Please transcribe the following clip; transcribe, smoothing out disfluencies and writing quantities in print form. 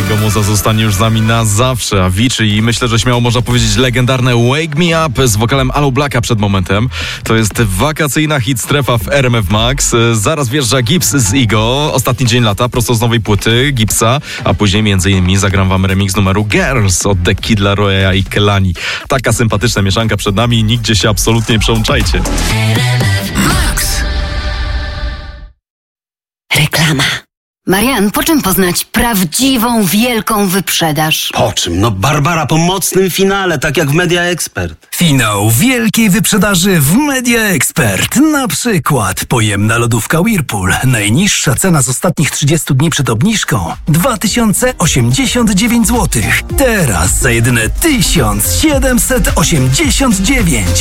Jego muza zostanie już z nami na zawsze. Avicii i myślę, że śmiało można powiedzieć legendarne Wake Me Up z wokalem Alu Blacka przed momentem. To jest wakacyjna hit strefa w RMF Max. Zaraz wjeżdża Gibbs z Igo. Ostatni dzień lata, prosto z nowej płyty Gibbsa, a później m.in. zagram wam remix numeru Girls od The Kid Laroya i Kelani. Taka sympatyczna mieszanka przed nami. Nigdzie się absolutnie nie przełączajcie. Max. Reklama. Marian, po czym poznać prawdziwą, wielką wyprzedaż? Po czym? No Barbara, po mocnym finale, tak jak w Media Expert. Finał wielkiej wyprzedaży w Media Expert. Na przykład pojemna lodówka Whirlpool. Najniższa cena z ostatnich 30 dni przed obniżką 2089 zł. Teraz za jedyne 1789.